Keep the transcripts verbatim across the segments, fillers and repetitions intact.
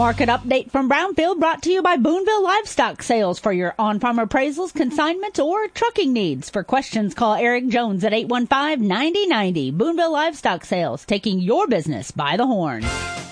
Market update from Brownfield brought to you by Boonville Livestock Sales for your on-farm appraisals, consignments, or trucking needs. For questions, call Eric Jones at eight one five, nine zero nine zero. Boonville Livestock Sales, taking your business by the horn.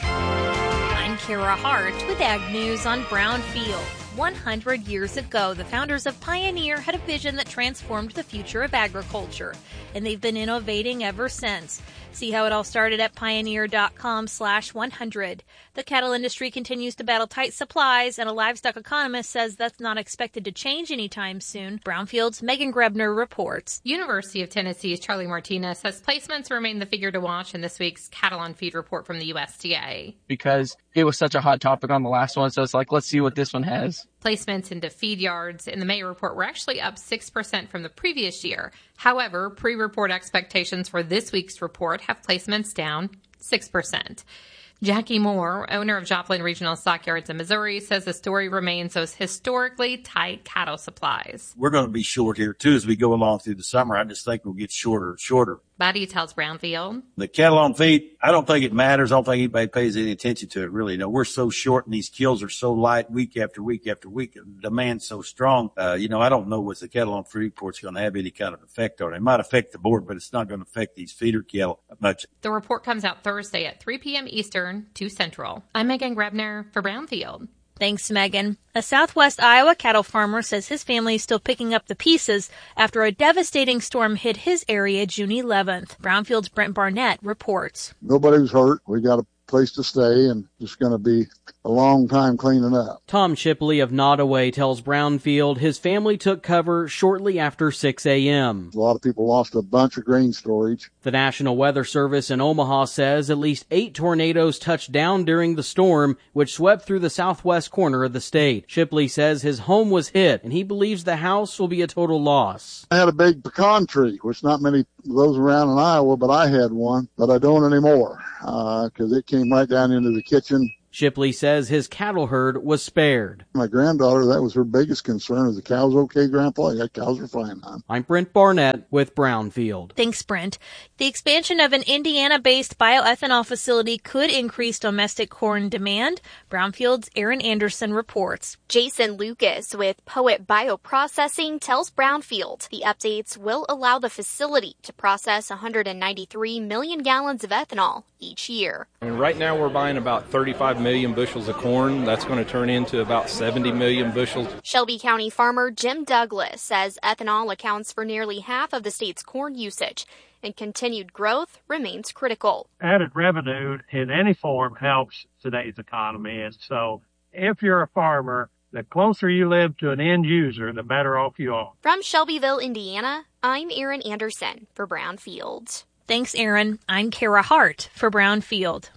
I'm Kara Hart with Ag News on Brownfield. one hundred years ago, the founders of Pioneer had a vision that transformed the future of agriculture, and they've been innovating ever since. See how it all started at pioneer.com slash 100. The cattle industry continues to battle tight supplies, and a livestock economist says that's not expected to change anytime soon. Brownfield's Megan Grebner reports. University of Tennessee's Charlie Martinez says placements remain the figure to watch in this week's Cattle on Feed report from the U S D A. Because it was such a hot topic on the last one, so it's like, let's see what this one has. Placements into feed yards in the May report were actually up six percent from the previous year. However, pre-report expectations for this week's report have placements down six percent. Jackie Moore, owner of Joplin Regional Stockyards in Missouri, says the story remains those historically tight cattle supplies. We're going to be short here, too, as we go along through the summer. I just think we'll get shorter and shorter. Buddy tells Brownfield. The cattle on feed, I don't think it matters. I don't think anybody pays any attention to it, really. You know, we're so short and these kills are so light week after week after week. The demand's so strong. Uh, you know, I don't know what the cattle on feed report's going to have any kind of effect on it. It might affect the board, but it's not going to affect these feeder cattle much. The report comes out Thursday at three p.m. Eastern, two Central. I'm Megan Grebner for Brownfield. Thanks, Megan. A Southwest Iowa cattle farmer says his family is still picking up the pieces after a devastating storm hit his area June eleventh. Brownfield's Brent Barnett reports. Nobody was hurt. We got a place to stay, and it's going to be a long time cleaning up. Tom Shipley of Nottoway tells Brownfield his family took cover shortly after six a.m. A lot of people lost a bunch of grain storage. The National Weather Service in Omaha says at least eight tornadoes touched down during the storm, which swept through the southwest corner of the state. Shipley says his home was hit, and he believes the house will be a total loss. I had a big pecan tree, which not many of those around in Iowa, but I had one, but I don't anymore, because uh, it came right down into the kitchen. Shipley says his cattle herd was spared. My granddaughter, that was her biggest concern. Is the cows okay, Grandpa? Yeah, cows are fine, Mom. I'm Brent Barnett with Brownfield. Thanks, Brent. The expansion of an Indiana-based bioethanol facility could increase domestic corn demand. Brownfield's Aaron Anderson reports. Jason Lucas with Poet Bioprocessing tells Brownfield the updates will allow the facility to process one hundred ninety-three million gallons of ethanol each year. I mean, right now we're buying about thirty-five million bushels of corn. That's going to turn into about seventy million bushels. Shelby County farmer Jim Douglas says ethanol accounts for nearly half of the state's corn usage, and continued growth remains critical. Added revenue in any form helps today's economy, and so if you're a farmer, the closer you live to an end user, the better off you are. From Shelbyville, Indiana, I'm Erin Anderson for Brownfield. Thanks, Aaron. I'm Kara Hart for Brownfield.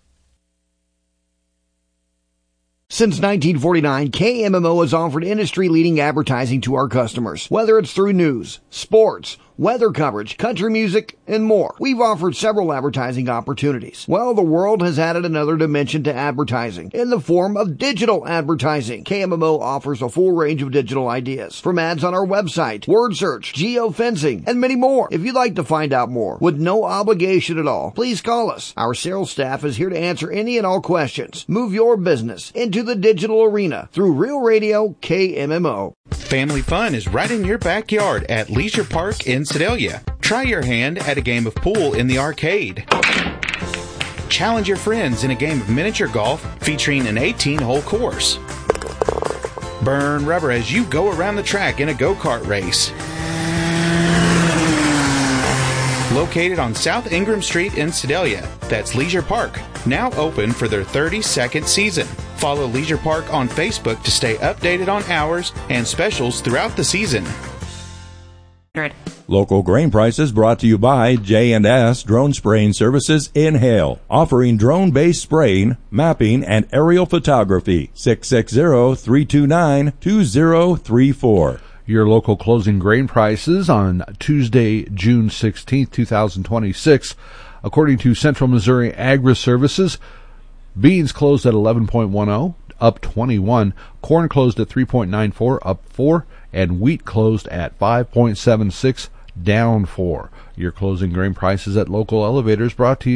Since nineteen forty-nine, K M M O has offered industry-leading advertising to our customers. Whether it's through news, sports, weather coverage, country music, and more. We've offered several advertising opportunities. Well, the world has added another dimension to advertising in the form of digital advertising. K M M O offers a full range of digital ideas, from ads on our website, word search, geofencing, and many more. If you'd like to find out more with no obligation at all, please call us. Our sales staff is here to answer any and all questions. Move your business into the digital arena through Real Radio K M M O. Family fun is right in your backyard at Leisure Park in Sedalia. Try your hand at a game of pool in the arcade. Challenge your friends in a game of miniature golf featuring an eighteen-hole course. Burn rubber as you go around the track in a go-kart race. Located on South Ingram Street in Sedalia, that's Leisure Park, now open for their thirty-second season. Follow Leisure Park on Facebook to stay updated on hours and specials throughout the season. Local grain prices brought to you by J and S Drone Spraying Services in Hale, offering drone-based spraying, mapping, and aerial photography. six six zero, three two nine, two zero three four. Your local closing grain prices on Tuesday, June sixteenth, twenty twenty-six. According to Central Missouri Agri-Services, beans closed at eleven point one zero, up twenty-one. Corn closed at three point nine four, up four. And wheat closed at five point seven six, down four. Your closing grain prices at local elevators brought to you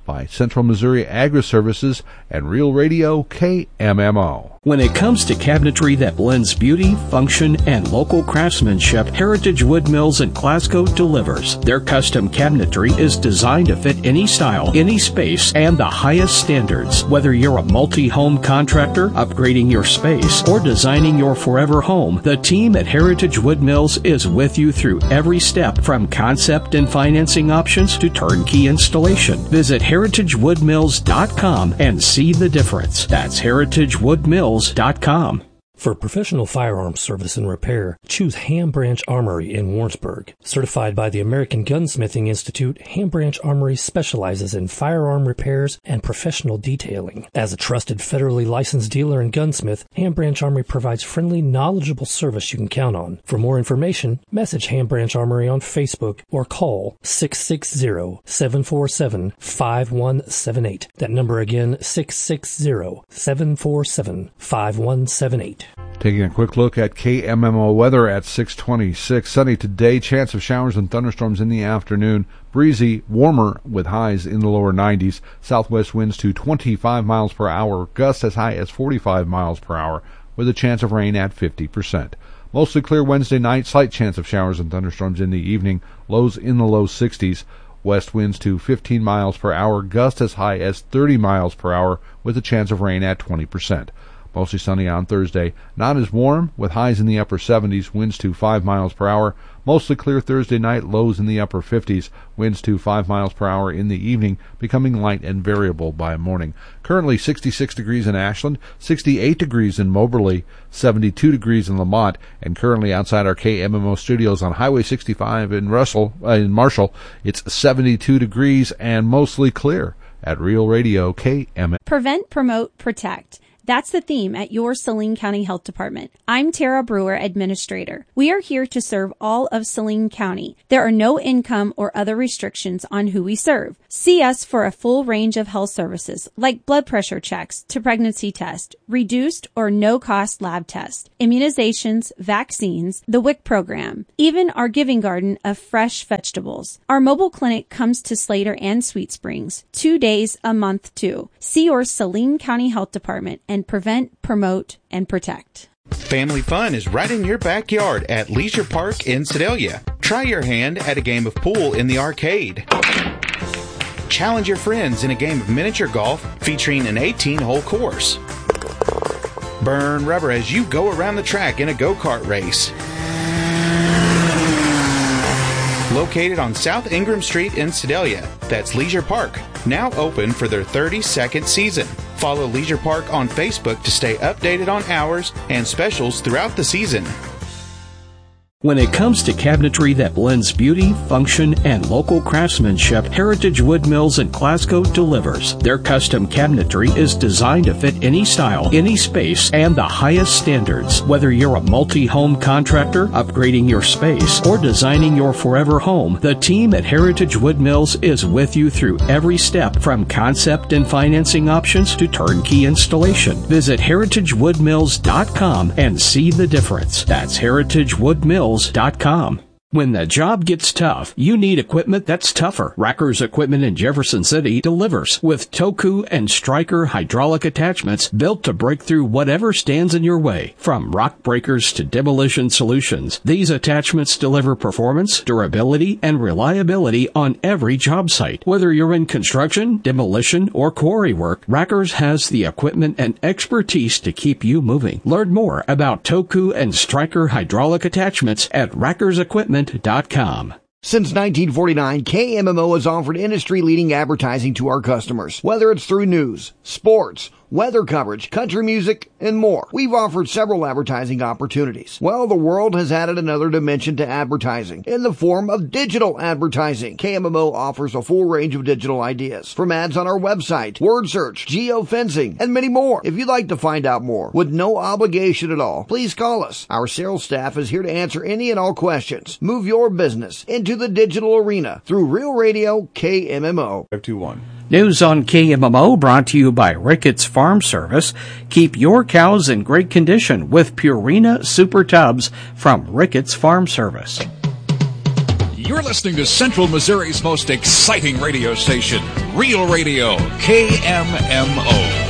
by Central Missouri Agri-Services and Real Radio K M M O. When it comes to cabinetry that blends beauty, function, and local craftsmanship, Heritage Wood Mills in Glasgow delivers. Their custom cabinetry is designed to fit any style, any space, and the highest standards. Whether you're a multi-home contractor, upgrading your space, or designing your forever home, the team at Heritage Wood Mills is with you through every step, from concept and financing options to turnkey installation. Visit heritage wood mills dot com and see the difference. That's heritage wood mills dot com. For professional firearms service and repair, choose Ham Branch Armory in Warrensburg. Certified by the American Gunsmithing Institute, Ham Branch Armory specializes in firearm repairs and professional detailing. As a trusted federally licensed dealer and gunsmith, Ham Branch Armory provides friendly, knowledgeable service you can count on. For more information, message Ham Branch Armory on Facebook or call six six zero, seven four seven, five one seven eight. That number again, six six zero, seven four seven, five one seven eight. Taking a quick look at K M M O weather at six twenty-six. Sunny today, chance of showers and thunderstorms in the afternoon. Breezy, warmer with highs in the lower nineties. Southwest winds to twenty-five miles per hour, gusts as high as forty-five miles per hour, with a chance of rain at fifty percent. Mostly clear Wednesday night, slight chance of showers and thunderstorms in the evening, lows in the low sixties. West winds to fifteen miles per hour, gusts as high as thirty miles per hour, with a chance of rain at twenty percent. Mostly sunny on Thursday. Not as warm, with highs in the upper seventies, winds to five miles per hour. Mostly clear Thursday night, lows in the upper fifties, winds to five miles per hour in the evening, becoming light and variable by morning. Currently sixty-six degrees in Ashland, sixty-eight degrees in Moberly, seventy-two degrees in Lamont, and currently outside our K M M O studios on Highway sixty-five in Russell, uh, in Marshall, it's seventy-two degrees and mostly clear at Real Radio K M M O. Prevent, promote, protect. That's the theme at your Saline County Health Department. I'm Tara Brewer, Administrator. We are here to serve all of Saline County. There are no income or other restrictions on who we serve. See us for a full range of health services like blood pressure checks to pregnancy test, reduced or no-cost lab test, immunizations, vaccines, the W I C program, even our giving garden of fresh vegetables. Our mobile clinic comes to Slater and Sweet Springs, two days a month too. See your Saline County Health Department and prevent, promote, and protect. Family fun is right in your backyard at Leisure Park in Sedalia. Try your hand at a game of pool in the arcade. Challenge your friends in a game of miniature golf featuring an eighteen-hole course. Burn rubber as you go around the track in a go-kart race. Located on South Ingram Street in Sedalia, that's Leisure Park, now open for their thirty-second season. Follow Leisure Park on Facebook to stay updated on hours and specials throughout the season. When it comes to cabinetry that blends beauty, function, and local craftsmanship, Heritage Wood Mills in Glasgow delivers. Their custom cabinetry is designed to fit any style, any space, and the highest standards. Whether you're a multi-home contractor, upgrading your space, or designing your forever home, the team at Heritage Wood Mills is with you through every step, from concept and financing options to turnkey installation. Visit heritage wood mills dot com and see the difference. That's heritage wood mills dot com. When the job gets tough, you need equipment that's tougher. Racker's Equipment in Jefferson City delivers with Toku and Stryker hydraulic attachments built to break through whatever stands in your way. From rock breakers to demolition solutions, these attachments deliver performance, durability, and reliability on every job site. Whether you're in construction, demolition, or quarry work, Racker's has the equipment and expertise to keep you moving. Learn more about Toku and Stryker hydraulic attachments at Racker's Equipment dot com. Since nineteen forty-nine, K M M O has offered industry-leading advertising to our customers. Whether it's through news, sports, weather coverage, country music, and more. We've offered several advertising opportunities. Well, the world has added another dimension to advertising in the form of digital advertising. K M M O offers a full range of digital ideas, from ads on our website, word search, geofencing, and many more. If you'd like to find out more with no obligation at all, please call us. Our sales staff is here to answer any and all questions. Move your business into the digital arena through Real Radio K M M O. five two one. News on K M M O brought to you by Ricketts Farm Service. Keep your cows in great condition with Purina Super Tubs from Ricketts Farm Service. You're listening to Central Missouri's most exciting radio station, Real Radio, K M M O.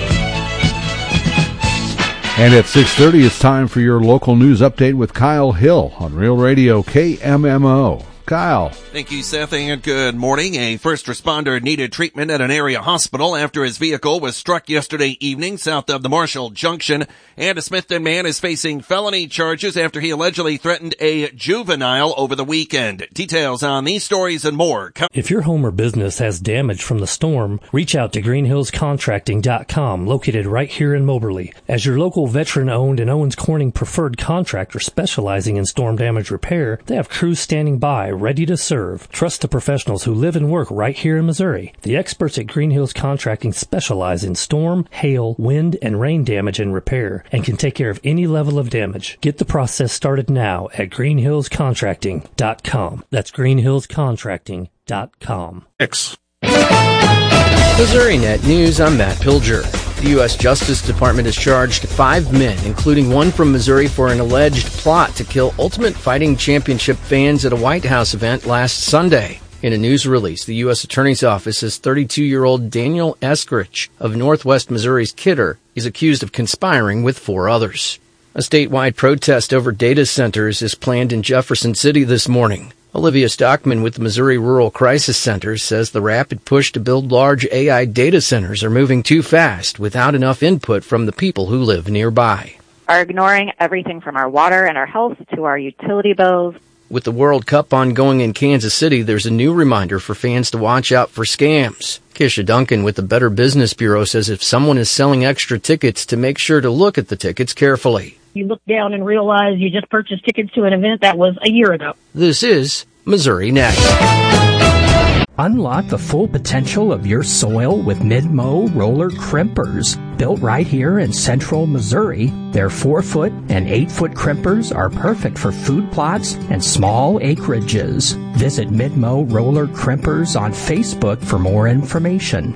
And at six thirty, it's time for your local news update with Kyle Hill on Real Radio K M M O. Kyle. Thank you, Seth, and good morning. A first responder needed treatment at an area hospital after his vehicle was struck yesterday evening south of the Marshall Junction. And a Smithton man is facing felony charges after he allegedly threatened a juvenile over the weekend. Details on these stories and more. If your home or business has damage from the storm, reach out to green hills contracting dot com, located right here in Moberly. As your local veteran-owned and Owens Corning preferred contractor specializing in storm damage repair, they have crews standing by, ready to serve. Trust the professionals who live and work right here in Missouri. The experts at Green Hills Contracting specialize in storm, hail, wind, and rain damage and repair, and can take care of any level of damage. Get the process started now at green hills contracting dot com. That's green hills contracting dot com. X. Missouri Net News, I'm Matt Pilger. The U S Justice Department has charged five men, including one from Missouri, for an alleged plot to kill Ultimate Fighting Championship fans at a White House event last Sunday. In a news release, the U S Attorney's Office says thirty-two-year-old Daniel Eskrich of Northwest Missouri's Kidder is accused of conspiring with four others. A statewide protest over data centers is planned in Jefferson City this morning. Olivia Stockman with the Missouri Rural Crisis Center says the rapid push to build large A I data centers are moving too fast without enough input from the people who live nearby. Are ignoring everything from our water and our health to our utility bills. With the World Cup ongoing in Kansas City, there's a new reminder for fans to watch out for scams. Kisha Duncan with the Better Business Bureau says if someone is selling extra tickets, to make sure to look at the tickets carefully. You look down and realize you just purchased tickets to an event that was a year ago. This is Missouri Net. Unlock the full potential of your soil with Midmo roller crimpers. Built right here in central Missouri, their four-foot and eight-foot crimpers are perfect for food plots and small acreages. Visit Midmo Roller Crimpers on Facebook for more information.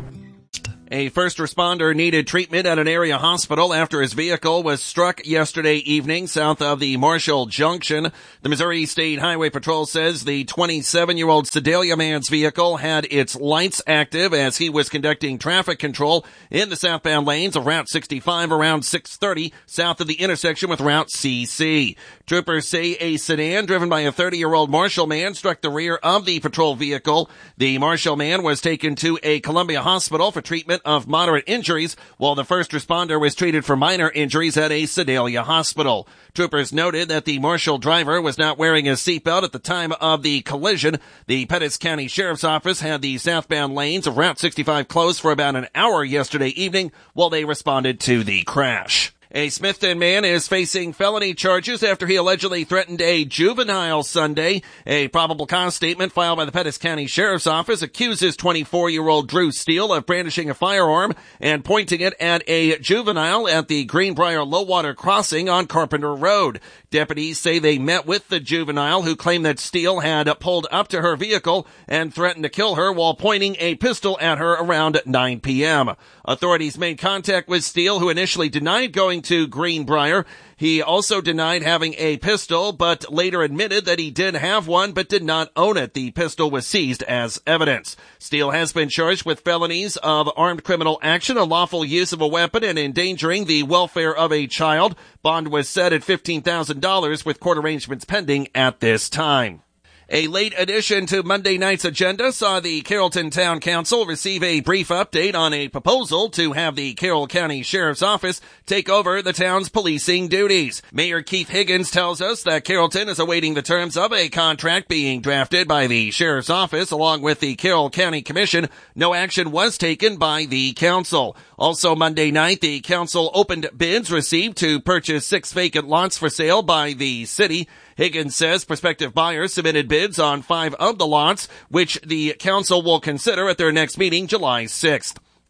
A first responder needed treatment at an area hospital after his vehicle was struck yesterday evening south of the Marshall Junction. The Missouri State Highway Patrol says the twenty-seven-year-old Sedalia man's vehicle had its lights active as he was conducting traffic control in the southbound lanes of Route sixty-five around six thirty south of the intersection with Route C C. Troopers say a sedan driven by a thirty-year-old Marshall man struck the rear of the patrol vehicle. The Marshall man was taken to a Columbia hospital for treatment of moderate injuries, while the first responder was treated for minor injuries at a Sedalia hospital. Troopers noted that the Marshall driver was not wearing a seatbelt at the time of the collision. The Pettis County Sheriff's Office had the southbound lanes of Route sixty-five closed for about an hour yesterday evening while they responded to the crash. A Smithton man is facing felony charges after he allegedly threatened a juvenile Sunday. A probable cause statement filed by the Pettis County Sheriff's Office accuses twenty-four-year-old Drew Steele of brandishing a firearm and pointing it at a juvenile at the Greenbrier Low-Water Crossing on Carpenter Road. Deputies say they met with the juvenile, who claimed that Steele had pulled up to her vehicle and threatened to kill her while pointing a pistol at her around nine p.m. Authorities made contact with Steele, who initially denied going to Greenbrier. He also denied having a pistol, but later admitted that he did have one, but did not own it. The pistol was seized as evidence. Steele has been charged with felonies of armed criminal action, unlawful use of a weapon, and endangering the welfare of a child. Bond was set at fifteen thousand dollars with court arrangements pending at this time. A late addition to Monday night's agenda saw the Carrollton Town Council receive a brief update on a proposal to have the Carroll County Sheriff's Office take over the town's policing duties. Mayor Keith Higgins tells us that Carrollton is awaiting the terms of a contract being drafted by the Sheriff's Office along with the Carroll County Commission. No action was taken by the council. Also Monday night, the council opened bids received to purchase six vacant lots for sale by the city. Higgins says prospective buyers submitted bids on five of the lots, which the council will consider at their next meeting July sixth.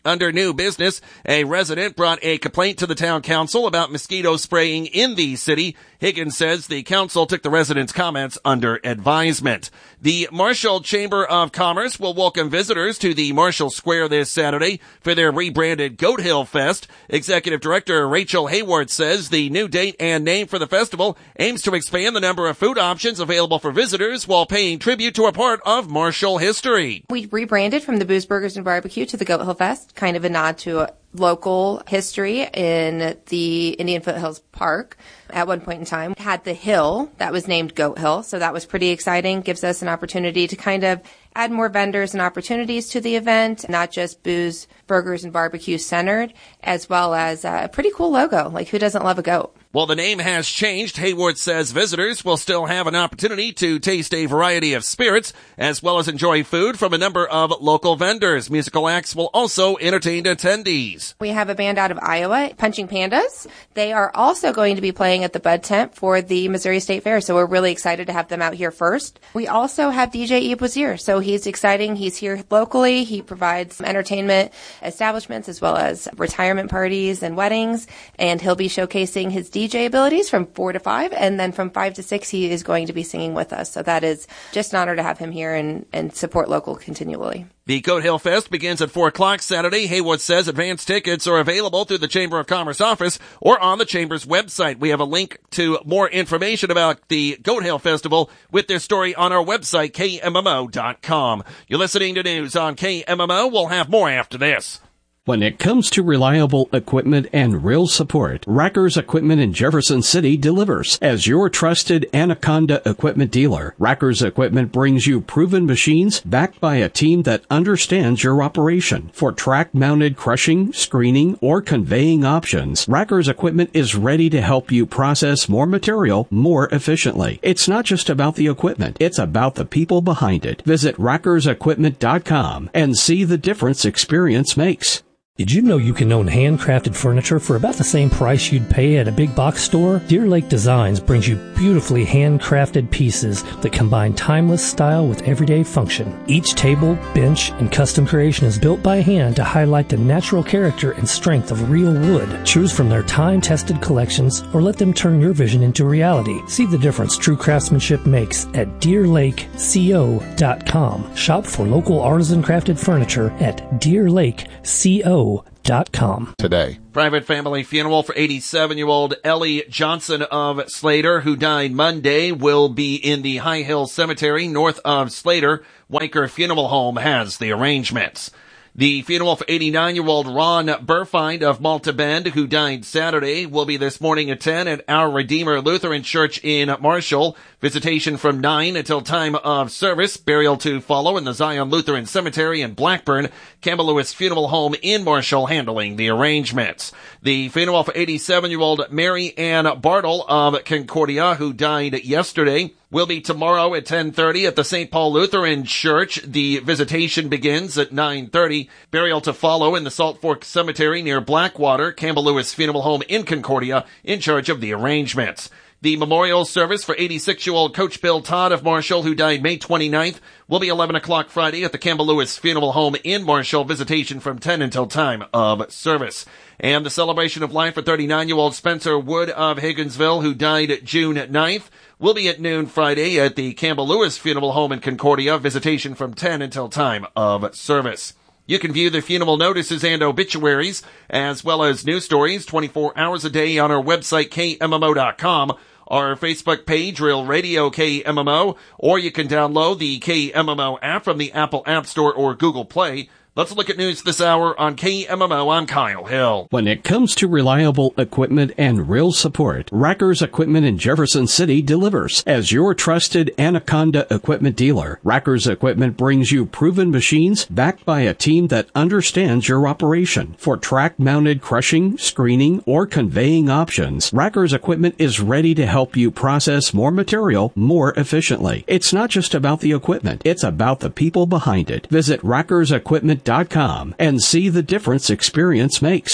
Under new business, a resident brought a complaint to the town council about mosquito spraying in the city. Higgins says the council took the residents' comments under advisement. The Marshall Chamber of Commerce will welcome visitors to the Marshall Square this Saturday for their rebranded Goat Hill Fest. Executive Director Rachel Hayward says the new date and name for the festival aims to expand the number of food options available for visitors while paying tribute to a part of Marshall history. We rebranded from the Booze, Burgers, and Barbecue to the Goat Hill Fest, kind of a nod to local history in the Indian Foothills Park. At one point in time, had the hill that was named Goat Hill, so that was pretty exciting. Gives us an opportunity to kind of add more vendors and opportunities to the event, not just booze, burgers, and barbecue centered, as well as a pretty cool logo. Like, who doesn't love a goat? Well, the name has changed. Hayward says visitors will still have an opportunity to taste a variety of spirits, as well as enjoy food from a number of local vendors. Musical acts will also entertain attendees. We have a band out of Iowa, Punching Pandas. They are also going to be playing at the Bud Tent for the Missouri State Fair, so we're really excited to have them out here first. We also have D J Eve Wazier, so he's exciting. He's here locally. He provides entertainment establishments as well as retirement parties and weddings, and he'll be showcasing his D J abilities from four to five, and then from five to six he is going to be singing with us. So that is just an honor to have him here and, and support local continually. The Goat Hill Fest begins at four o'clock Saturday. Haywood says advance tickets are available through the Chamber of Commerce office or on the Chamber's website. We have a link to more information about the Goat Hill Festival with their story on our website, K M M O dot com. You're listening to news on K M M O. We'll have more after this. When it comes to reliable equipment and real support, Racker's Equipment in Jefferson City delivers. As your trusted Anaconda equipment dealer, Racker's Equipment brings you proven machines backed by a team that understands your operation. For track-mounted crushing, screening, or conveying options, Racker's Equipment is ready to help you process more material more efficiently. It's not just about the equipment, it's about the people behind it. Visit rackers equipment dot com and see the difference experience makes. Did you know you can own handcrafted furniture for about the same price you'd pay at a big box store? Deer Lake Designs brings you beautifully handcrafted pieces that combine timeless style with everyday function. Each table, bench, and custom creation is built by hand to highlight the natural character and strength of real wood. Choose from their time-tested collections or let them turn your vision into reality. See the difference true craftsmanship makes at deer lake co dot com. Shop for local artisan crafted furniture at deer lake co dot com today. Private family funeral for eighty-seven-year-old Ellie Johnson of Slater, who died Monday, will be in the High Hill Cemetery north of Slater. Weicker Funeral Home has the arrangements. The funeral for eighty-nine-year-old Ron Burfind of Malta Bend, who died Saturday, will be this morning at ten at Our Redeemer Lutheran Church in Marshall. Visitation from nine until time of service. Burial to follow in the Zion Lutheran Cemetery in Blackburn. Campbell Lewis Funeral Home in Marshall handling the arrangements. The funeral for eighty-seven-year-old Mary Ann Bartle of Concordia, who died yesterday, will be tomorrow at ten thirty at the Saint Paul Lutheran Church. The visitation begins at nine thirty. Burial to follow in the Salt Fork Cemetery near Blackwater. Campbell Lewis Funeral Home in Concordia in charge of the arrangements. The memorial service for eighty-six-year-old Coach Bill Todd of Marshall, who died May twenty-ninth, will be eleven o'clock Friday at the Campbell Lewis Funeral Home in Marshall. Visitation from ten until time of service. And the celebration of life for thirty-nine-year-old Spencer Wood of Higginsville, who died June ninth, will be at noon Friday at the Campbell Lewis Funeral Home in Concordia. Visitation from ten until time of service. You can view the funeral notices and obituaries, as well as news stories twenty-four hours a day on our website, K M M O dot com, our Facebook page, Real Radio K M M O, or you can download the K M M O app from the Apple App Store or Google Play. Let's look at news this hour on K M M O. I'm Kyle Hill. When it comes to reliable equipment and real support, Racker's Equipment in Jefferson City delivers. As your trusted Anaconda equipment dealer, Racker's Equipment brings you proven machines backed by a team that understands your operation. For track-mounted crushing, screening, or conveying options, Racker's Equipment is ready to help you process more material more efficiently. It's not just about the equipment, it's about the people behind it. Visit rackers equipment dot com and see the difference experience makes.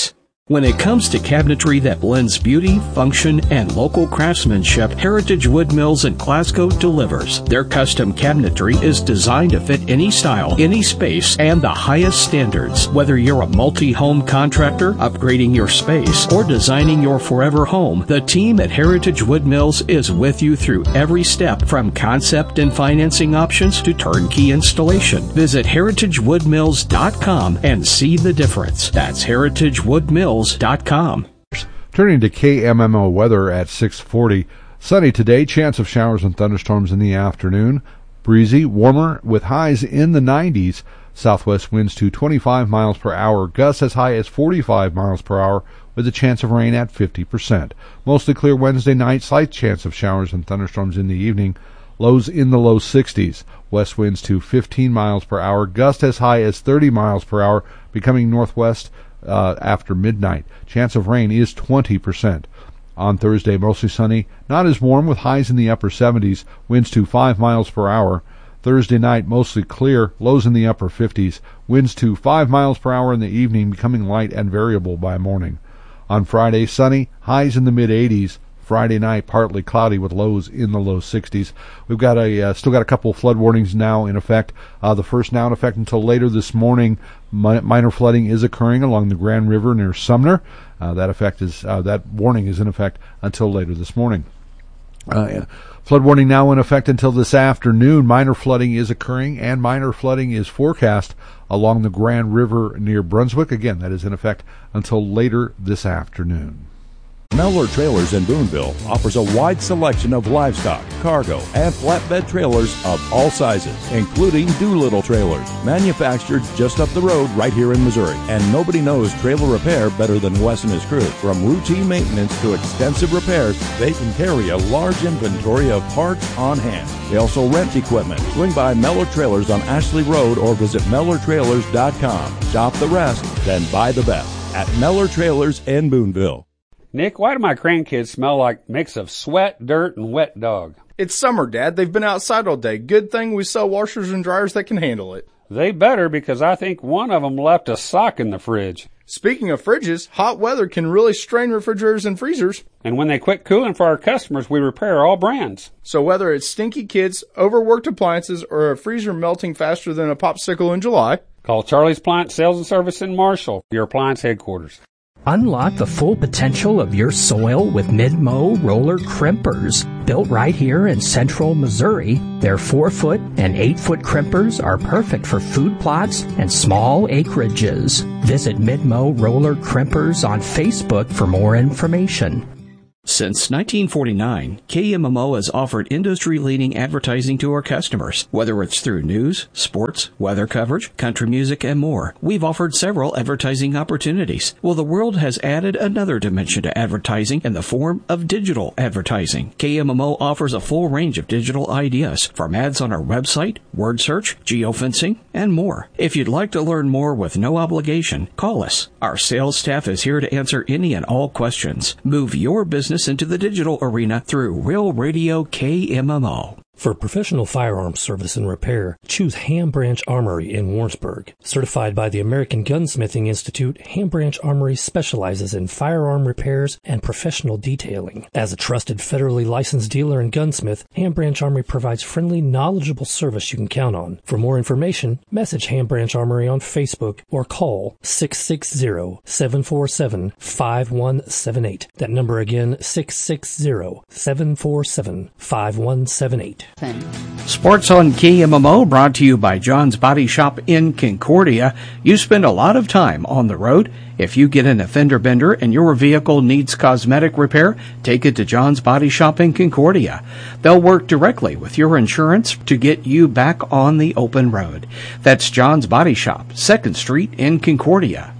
When it comes to cabinetry that blends beauty, function, and local craftsmanship, Heritage Wood Mills in Glasgow delivers. Their custom cabinetry is designed to fit any style, any space, and the highest standards. Whether you're a multi-home contractor, upgrading your space, or designing your forever home, the team at Heritage Wood Mills is with you through every step, from concept and financing options to turnkey installation. Visit heritage wood mills dot com and see the difference. That's heritage wood mills dot com. Turning to K M M O weather at six forty. Sunny today, chance of showers and thunderstorms in the afternoon. Breezy, warmer with highs in the nineties. Southwest winds to twenty-five miles per hour. Gusts as high as forty-five miles per hour with a chance of rain at fifty percent. Mostly clear Wednesday night. Slight chance of showers and thunderstorms in the evening. Lows in the low sixties. West winds to fifteen miles per hour. Gust as high as thirty miles per hour, becoming northwest Uh, after midnight. Chance of rain is twenty percent. On Thursday, mostly sunny, not as warm with highs in the upper seventies, winds to five miles per hour. Thursday night, mostly clear, lows in the upper fifties, winds to five miles per hour in the evening, becoming light and variable by morning. On Friday, sunny, highs in the mid eighties. Friday night, partly cloudy with lows in the low sixties. We've got a uh, still got a couple of flood warnings now in effect. Uh, the first now in effect until later this morning. Mi- minor flooding is occurring along the Grand River near Sumner. Uh, that effect is uh, that warning is in effect until later this morning. Uh, yeah. Flood warning now in effect until this afternoon. Minor flooding is occurring, and minor flooding is forecast along the Grand River near Brunswick. Again, that is in effect until later this afternoon. Mellor Trailers in Boonville offers a wide selection of livestock, cargo, and flatbed trailers of all sizes, including Doolittle trailers, manufactured just up the road right here in Missouri. And nobody knows trailer repair better than Wes and his crew. From routine maintenance to extensive repairs, they can carry a large inventory of parts on hand. They also rent equipment. Swing by Mellor Trailers on Ashley Road or visit mellor trailers dot com. Shop the rest, then buy the best at Mellor Trailers in Boonville. Nick, why do my grandkids smell like a mix of sweat, dirt, and wet dog? It's summer, Dad. They've been outside all day. Good thing we sell washers and dryers that can handle it. They better, because I think one of them left a sock in the fridge. Speaking of fridges, hot weather can really strain refrigerators and freezers. And when they quit cooling for our customers, we repair all brands. So whether it's stinky kids, overworked appliances, or a freezer melting faster than a popsicle in July, call Charlie's Appliance Sales and Service in Marshall, your appliance headquarters. Unlock the full potential of your soil with Mid-Mow roller crimpers. Built right here in central Missouri, their four-foot and eight-foot crimpers are perfect for food plots and small acreages. Visit Mid-Mow roller crimpers on Facebook for more information. Since nineteen forty-nine, K M M O has offered industry-leading advertising to our customers. Whether it's through news, sports, weather coverage, country music, and more, we've offered several advertising opportunities. Well, the world has added another dimension to advertising in the form of digital advertising. K M M O offers a full range of digital ideas, from ads on our website, word search, geofencing, and more. If you'd like to learn more with no obligation, call us. Our sales staff is here to answer any and all questions. Move your business into the digital arena through Real Radio K M M O. For professional firearms service and repair, choose Ham Branch Armory in Warrensburg. Certified by the American Gunsmithing Institute, Ham Branch Armory specializes in firearm repairs and professional detailing. As a trusted federally licensed dealer and gunsmith, Ham Branch Armory provides friendly, knowledgeable service you can count on. For more information, message Ham Branch Armory on Facebook or call six six zero, seven four seven, five one seven eight. That number again, six six zero, seven four seven, five one seven eight. Sports on K M M O brought to you by John's Body Shop in Concordia. You spend a lot of time on the road. If you get in a fender bender and your vehicle needs cosmetic repair, take it to John's Body Shop in Concordia. They'll work directly with your insurance to get you back on the open road. That's John's Body Shop, second Street in Concordia.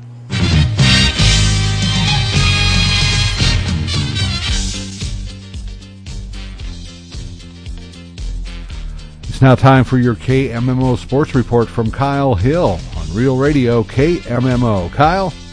Now time for your K M M O Sports Report from Kyle Hill on Real Radio K M M O. Kyle?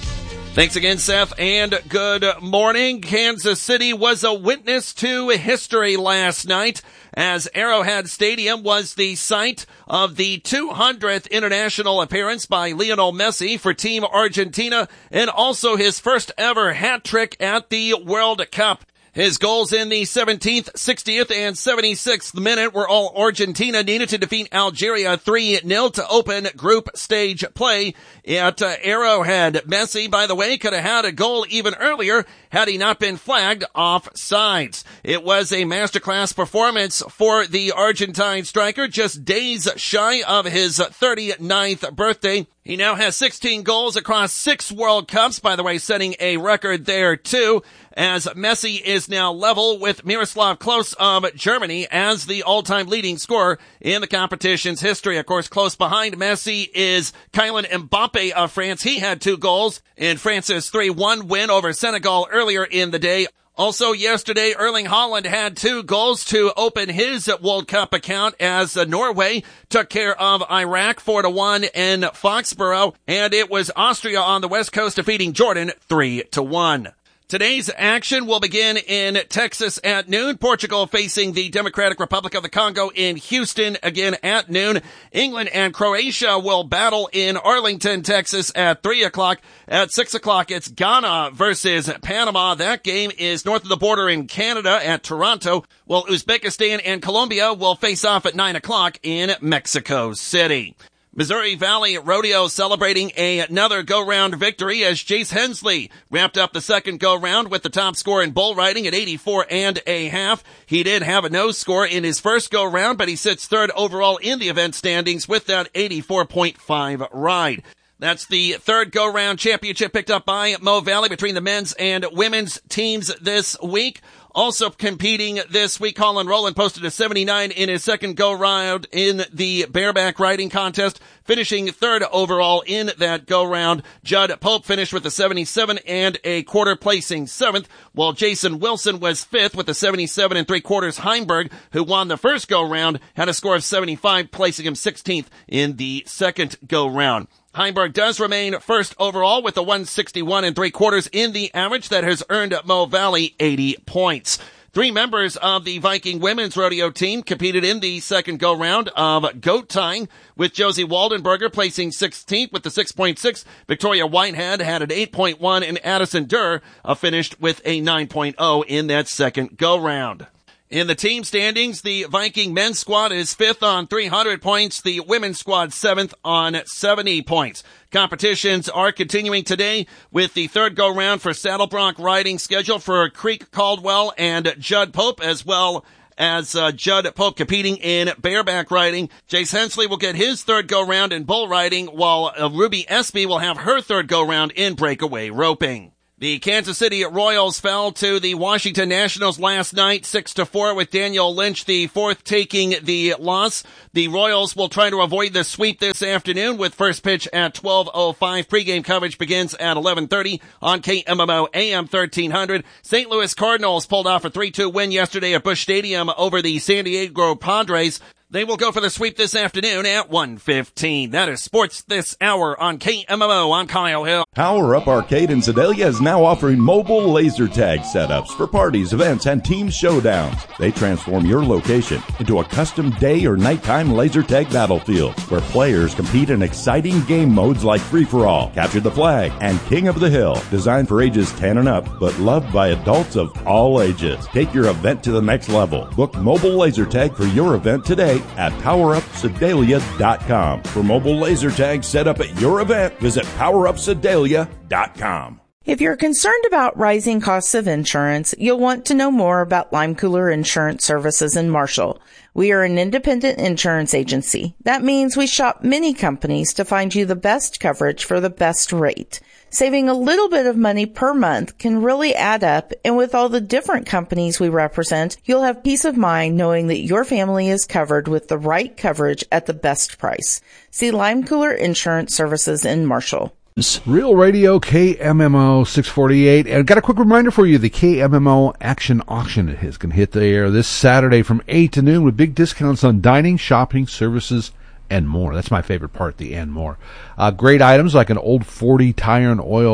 Thanks again, Seth, and good morning. Kansas City was a witness to history last night as Arrowhead Stadium was the site of the two hundredth international appearance by Lionel Messi for Team Argentina and also his first ever hat trick at the World Cup. His goals in the seventeenth, sixtieth, and seventy-sixth minute were all Argentina needed to defeat Algeria three nil to open group stage play at uh, Arrowhead. Messi, by the way, could have had a goal even earlier had he not been flagged offsides. It was a masterclass performance for the Argentine striker just days shy of his thirty-ninth birthday. He now has sixteen goals across six World Cups, by the way, setting a record there too, as Messi is now level with Miroslav Klose of Germany as the all-time leading scorer in the competition's history. Of course, close behind Messi is Kylian Mbappe of France. He had two goals in France's three one win over Senegal earlier in the day. Also yesterday, Erling Haaland had two goals to open his World Cup account as uh, Norway took care of Iraq four to one in Foxborough, and it was Austria on the West Coast defeating Jordan three to one. Today's action will begin in Texas at noon. Portugal facing the Democratic Republic of the Congo in Houston again at noon. England and Croatia will battle in Arlington, Texas at three o'clock. At six o'clock, it's Ghana versus Panama. That game is north of the border in Canada at Toronto, while Uzbekistan and Colombia will face off at nine o'clock in Mexico City. Missouri Valley Rodeo celebrating a, another go-round victory as Jace Hensley wrapped up the second go-round with the top score in bull riding at eighty-four and a half. He did have a no score in his first go-round, but he sits third overall in the event standings with that eighty-four point five ride. That's the third go-round championship picked up by Mo Valley between the men's and women's teams this week. Also competing this week, Colin Rowland posted a seventy-nine in his second go-round in the bareback riding contest, finishing third overall in that go-round. Judd Pope finished with a seventy-seven and a quarter, placing seventh, while Jason Wilson was fifth with a seventy-seven and three quarters. Heimberg, who won the first go-round, had a score of seventy-five, placing him sixteenth in the second go-round. Heimberg does remain first overall with a one sixty-one and three quarters in the average that has earned Mo Valley eighty points. Three members of the Viking women's rodeo team competed in the second go-round of goat tying, with Josie Waldenberger placing sixteenth with the six point six. Victoria Whitehead had an eight point one, and Addison Durr uh, finished with a nine point oh in that second go-round. In the team standings, the Viking men's squad is fifth on three hundred points, the women's squad seventh on seventy points. Competitions are continuing today with the third go-round for Saddle Bronc riding scheduled for Creek Caldwell and Judd Pope, as well as uh, Judd Pope competing in bareback riding. Jace Hensley will get his third go-round in bull riding, while uh, Ruby Espy will have her third go-round in breakaway roping. The Kansas City Royals fell to the Washington Nationals last night, six to four, with Daniel Lynch the fourth taking the loss. The Royals will try to avoid the sweep this afternoon with first pitch at twelve oh five. Pre-game coverage begins at eleven thirty on K M M O A M thirteen hundred. Saint Louis Cardinals pulled off a three two win yesterday at Busch Stadium over the San Diego Padres. They will go for the sweep this afternoon at one fifteen. That is sports this hour on K M M O. I'm Kyle Hill. Power Up Arcade in Sedalia is now offering mobile laser tag setups for parties, events, and team showdowns. They transform your location into a custom day or nighttime laser tag battlefield where players compete in exciting game modes like Free-for-All, Capture the Flag, and King of the Hill. Designed for ages ten and up, but loved by adults of all ages. Take your event to the next level. Book mobile laser tag for your event today at power up sedalia dot com. For mobile laser tags set up at your event, visit power up sedalia dot com. If you're concerned about rising costs of insurance, you'll want to know more about Lime Cooler Insurance Services in Marshall. We are an independent insurance agency. That means we shop many companies to find you the best coverage for the best rate. Saving a little bit of money per month can really add up, and with all the different companies we represent, you'll have peace of mind knowing that your family is covered with the right coverage at the best price. See Lime Cooler Insurance Services in Marshall. Real Radio K M M O six forty-eight. And got a quick reminder for you, the K M M O Action Auction is going to hit the air this Saturday from eight to noon with big discounts on dining, shopping, services, and more. That's my favorite part, the and more. Uh, great items like an old forty tire and oil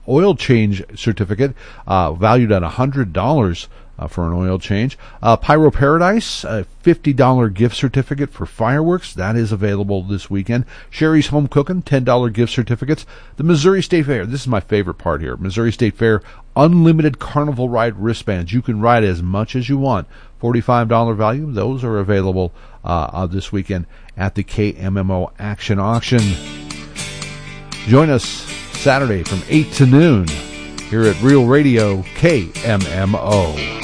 oil change certificate uh, valued at one hundred dollars. Uh, for an oil change. Uh, Pyro Paradise, a fifty dollars gift certificate for fireworks. That is available this weekend. Sherry's Home Cooking, ten dollars gift certificates. The Missouri State Fair, this is my favorite part here. Missouri State Fair, unlimited carnival ride wristbands. You can ride as much as you want. forty-five dollars value. Those are available uh, uh, this weekend at the K M M O Action Auction. Join us Saturday from eight to noon here at Real Radio K M M O.